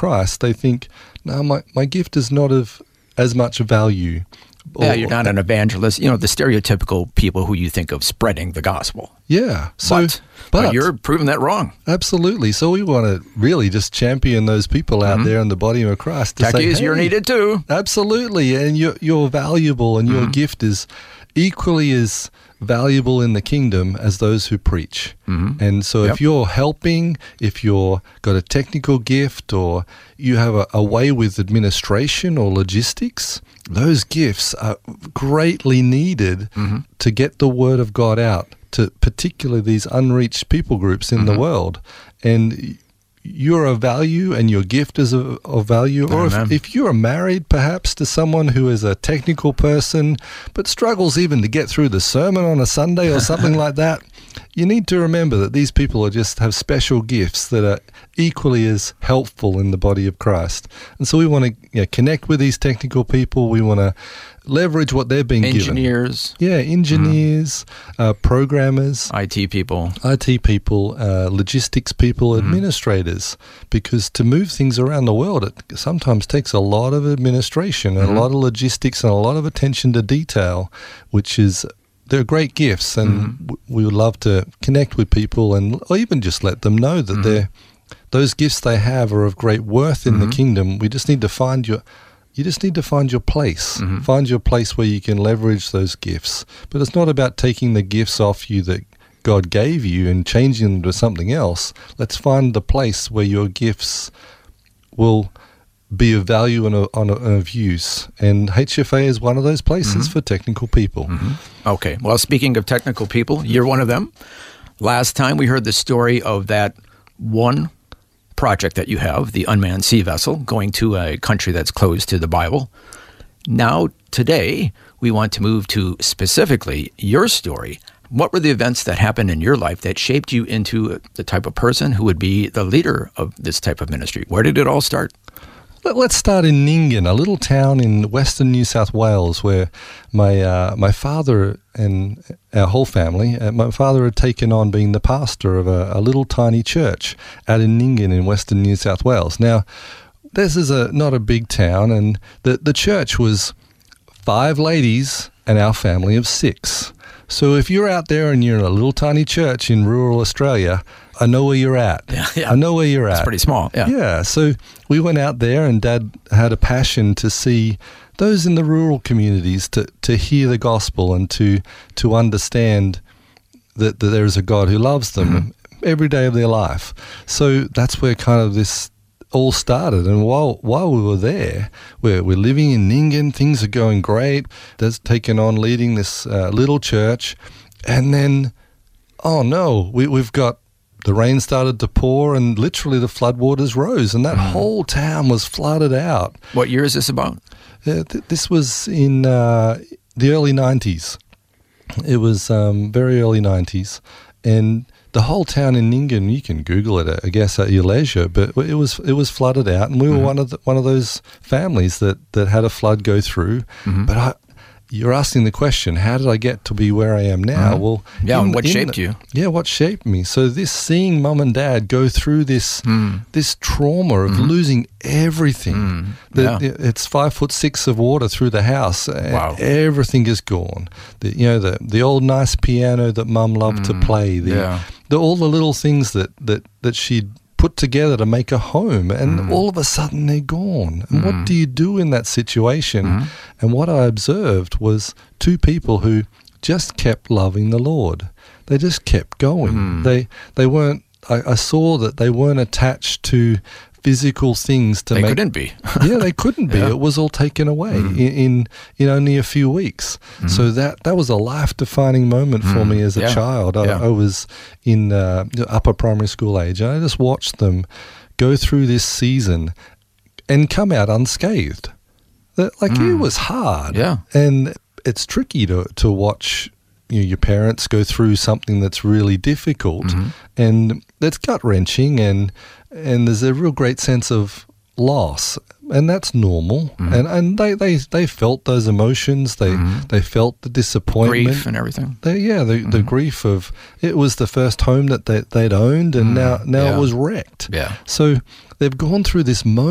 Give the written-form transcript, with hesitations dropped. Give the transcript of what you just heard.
Christ, they think, no, my gift is not of as much value. Yeah, you're not an evangelist. You know, the stereotypical people who you think of spreading the gospel. Yeah. But you're proving that wrong. Absolutely. So we want to really just champion those people out there in the body of Christ. Techies, you're needed too. Absolutely. And you're valuable, and your gift is equally as valuable in the kingdom as those who preach. And so if you're helping, if you're got a technical gift, or you have a way with administration or logistics, those gifts are greatly needed to get the word of God out to particularly these unreached people groups in the world. And you're of value, and your gift is of value. Or if you're married perhaps to someone who is a technical person but struggles even to get through the sermon on a Sunday or something like that, you need to remember that these people have special gifts that are equally as helpful in the body of Christ. And so we want to connect with these technical people. We want to leverage what they're being given. Engineers, programmers, IT people, logistics people, administrators, because to move things around the world, it sometimes takes a lot of administration and a lot of logistics and a lot of attention to detail, they're great gifts, and we would love to connect with people or even just let them know that those gifts they have are of great worth in the kingdom. We just need to find your place. Find your place where you can leverage those gifts. But it's not about taking the gifts off you that God gave you and changing them to something else. Let's find the place where your gifts will be of value and of use. And HFA is one of those places for technical people. Okay. Well, speaking of technical people, you're one of them. Last time we heard the story of that one project that you have, the unmanned sea vessel, going to a country that's closed to the Bible. Now, today, we want to move to specifically your story. What were the events that happened in your life that shaped you into the type of person who would be the leader of this type of ministry? Where did it all start? Let's start in Nyngan, a little town in western New South Wales, where my father and our whole family, my father had taken on being the pastor of a little tiny church out in Nyngan in western New South Wales. Now, this is not a big town, and the church was 5 ladies and our family of 6. So if you're out there and you're in a little tiny church in rural Australia, I know where you're at. Yeah. I know where you're at. It's pretty small. Yeah. So we went out there, and Dad had a passion to see those in the rural communities to hear the gospel and to understand that there is a God who loves them every day of their life. So that's where kind of this all started. And while we were there, we're living in Nyngan, things are going great. Dad's taken on leading this little church, and then, oh no, we've got the rain started to pour, and literally the floodwaters rose, and that whole town was flooded out. What year is this about? This was in the early 90s. It was very early 90s, and the whole town in Nyngan, you can Google it, I guess, at your leisure, but it was flooded out, and we were one of those families that had a flood go through. But you're asking the question, how did I get to be where I am now? Well, what shaped you? Yeah, what shaped me? So seeing Mum and Dad go through this trauma of losing everything. It's 5'6" of water through the house. Wow. Everything is gone. The old nice piano that Mum loved to play. All the little things that she'd put together to make a home, and all of a sudden they're gone. And what do you do in that situation? And what I observed was 2 people who just kept loving the Lord. They just kept going. They weren't. I saw that they weren't attached to physical things to make. They couldn't be. Yeah, they couldn't be. It was all taken away in only a few weeks. So that was a life-defining moment for me as a child. I was in upper primary school age, and I just watched them go through this season and come out unscathed. It was hard. Yeah. And it's tricky to watch your parents go through something that's really difficult, and that's gut-wrenching, and there's a real great sense of loss, and that's normal. And they felt those emotions. They felt the disappointment, grief, and everything. The grief of it was the first home that they'd owned, and now it was wrecked. Yeah. So they've gone through this moment.